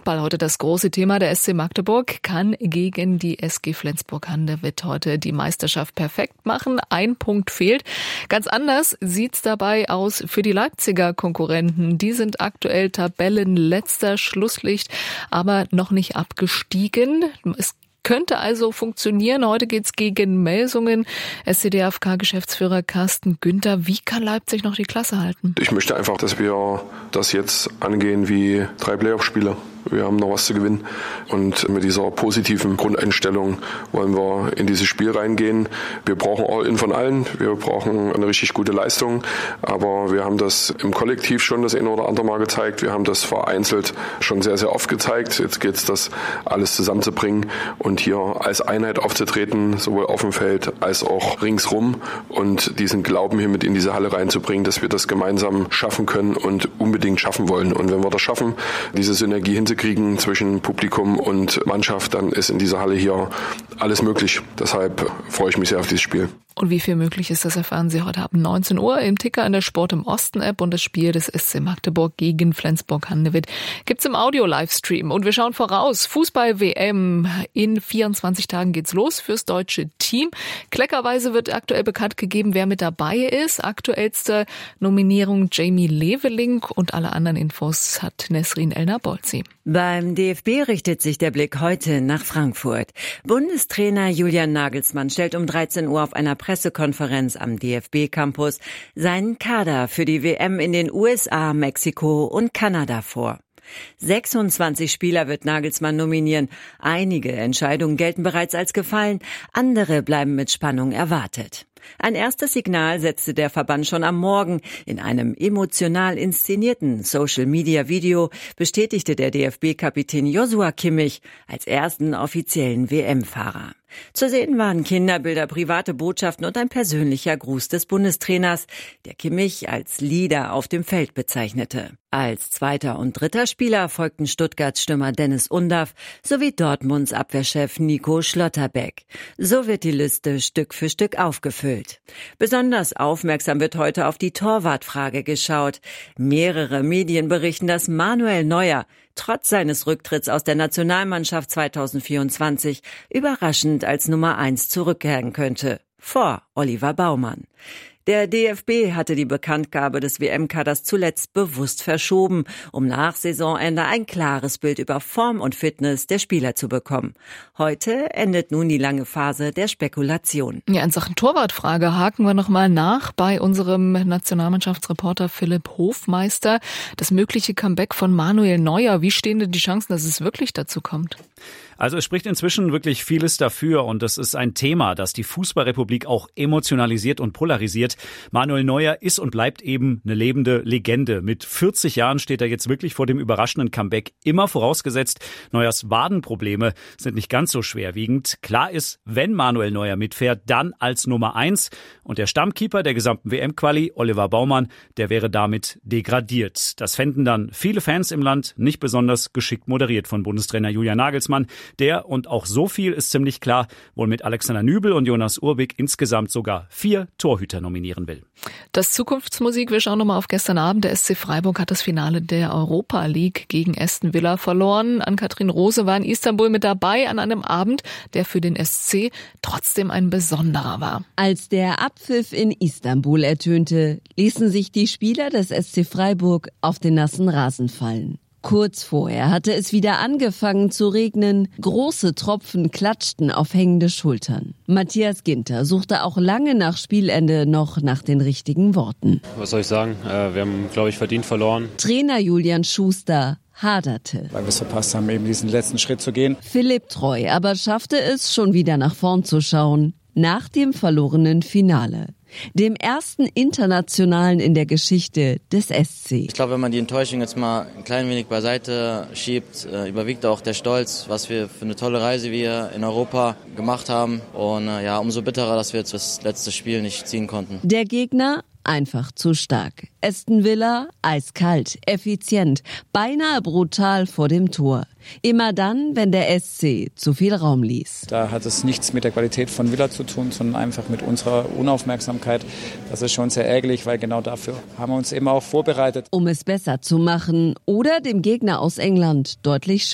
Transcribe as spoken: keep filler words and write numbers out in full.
Handball heute das große Thema. Der S C Magdeburg kann gegen die S G Flensburg-Handewitt heute die Meisterschaft perfekt machen. Ein Punkt fehlt. Ganz anders sieht's dabei aus für die Leipziger Konkurrenten. Die sind aktuell Tabellenletzter, Schlusslicht, aber noch nicht abgestiegen. Es könnte also funktionieren. Heute geht's gegen Melsungen. S C D F K-Geschäftsführer Carsten Günther. Wie kann Leipzig noch die Klasse halten? Ich möchte einfach, dass wir das jetzt angehen wie drei Playoff-Spiele. Wir haben noch was zu gewinnen und mit dieser positiven Grundeinstellung wollen wir in dieses Spiel reingehen. Wir brauchen All-In von allen, wir brauchen eine richtig gute Leistung, aber wir haben das im Kollektiv schon das eine oder andere Mal gezeigt. Wir haben das vereinzelt schon sehr, sehr oft gezeigt. Jetzt geht es, das alles zusammenzubringen und hier als Einheit aufzutreten, sowohl auf dem Feld als auch ringsrum und diesen Glauben hier mit in diese Halle reinzubringen, dass wir das gemeinsam schaffen können und unbedingt schaffen wollen. Und wenn wir das schaffen, diese Synergie hinzukriegen, kriegen zwischen Publikum und Mannschaft, dann ist in dieser Halle hier alles möglich. Deshalb freue ich mich sehr auf dieses Spiel. Und wie viel möglich ist, das erfahren Sie heute ab neunzehn Uhr im Ticker in der Sport im Osten App und das Spiel des S C Magdeburg gegen Flensburg-Handewitt gibt's im Audio-Livestream. Und wir schauen voraus. Fußball-W M. In vierundzwanzig Tagen geht's los fürs deutsche Team. Kleckerweise wird aktuell bekannt gegeben, wer mit dabei ist. Aktuellste Nominierung Jamie Leveling und alle anderen Infos hat Nesrin Elner-Bolzi. Beim D F B richtet sich der Blick heute nach Frankfurt. Bundestrainer Julian Nagelsmann stellt um dreizehn Uhr auf einer Pressekonferenz am D F B-Campus seinen Kader für die W M in den U S A, Mexiko und Kanada vor. sechsundzwanzig Spieler wird Nagelsmann nominieren. Einige Entscheidungen gelten bereits als gefallen, andere bleiben mit Spannung erwartet. Ein erstes Signal setzte der Verband schon am Morgen. In einem emotional inszenierten Social-Media-Video bestätigte der D F B-Kapitän Joshua Kimmich als ersten offiziellen W M-Fahrer. Zu sehen waren Kinderbilder, private Botschaften und ein persönlicher Gruß des Bundestrainers, der Kimmich als Leader auf dem Feld bezeichnete. Als zweiter und dritter Spieler folgten Stuttgarts Stürmer Dennis Undaff sowie Dortmunds Abwehrchef Nico Schlotterbeck. So wird die Liste Stück für Stück aufgefüllt. Besonders aufmerksam wird heute auf die Torwartfrage geschaut. Mehrere Medien berichten, dass Manuel Neuer trotz seines Rücktritts aus der Nationalmannschaft zweitausendvierundzwanzig überraschend als Nummer eins zurückkehren könnte, vor Oliver Baumann. Der D F B hatte die Bekanntgabe des W M-Kaders zuletzt bewusst verschoben, um nach Saisonende ein klares Bild über Form und Fitness der Spieler zu bekommen. Heute endet nun die lange Phase der Spekulation. Ja, in Sachen Torwartfrage haken wir nochmal nach bei unserem Nationalmannschaftsreporter Philipp Hofmeister. Das mögliche Comeback von Manuel Neuer, wie stehen denn die Chancen, dass es wirklich dazu kommt? Also es spricht inzwischen wirklich vieles dafür und das ist ein Thema, das die Fußballrepublik auch emotionalisiert und polarisiert. Manuel Neuer ist und bleibt eben eine lebende Legende. Mit vierzig Jahren steht er jetzt wirklich vor dem überraschenden Comeback. Immer vorausgesetzt, Neuers Wadenprobleme sind nicht ganz so schwerwiegend. Klar ist, wenn Manuel Neuer mitfährt, dann als Nummer eins. Und der Stammkeeper der gesamten W M-Quali, Oliver Baumann, der wäre damit degradiert. Das fänden dann viele Fans im Land nicht besonders geschickt moderiert von Bundestrainer Julian Nagelsmann. Der, und auch so viel ist ziemlich klar, wohl mit Alexander Nübel und Jonas Urbig insgesamt sogar vier Torhüter nominieren will. Das Zukunftsmusik, wir schauen nochmal auf gestern Abend. Der S C Freiburg hat das Finale der Europa League gegen Aston Villa verloren. Ann-Kathrin Rose war in Istanbul mit dabei an einem Abend, der für den S C trotzdem ein besonderer war. Als der Abpfiff in Istanbul ertönte, ließen sich die Spieler des S C Freiburg auf den nassen Rasen fallen. Kurz vorher hatte es wieder angefangen zu regnen. Große Tropfen klatschten auf hängende Schultern. Matthias Ginter suchte auch lange nach Spielende noch nach den richtigen Worten. Was soll ich sagen? Wir haben, glaube ich, verdient verloren. Trainer Julian Schuster haderte. Weil wir es verpasst haben, eben diesen letzten Schritt zu gehen. Philipp Treu aber schaffte es, schon wieder nach vorn zu schauen. Nach dem verlorenen Finale. Dem ersten internationalen in der Geschichte des S C. Ich glaube, wenn man die Enttäuschung jetzt mal ein klein wenig beiseite schiebt, äh, überwiegt auch der Stolz, was wir für eine tolle Reise wir in Europa gemacht haben. Und äh, ja, umso bitterer, dass wir jetzt das letzte Spiel nicht ziehen konnten. Der Gegner einfach zu stark. Aston Villa eiskalt, effizient, beinahe brutal vor dem Tor. Immer dann, wenn der S C zu viel Raum ließ. Da hat es nichts mit der Qualität von Villa zu tun, sondern einfach mit unserer Unaufmerksamkeit. Das ist schon sehr ärgerlich, weil genau dafür haben wir uns eben auch vorbereitet. Um es besser zu machen oder dem Gegner aus England deutlich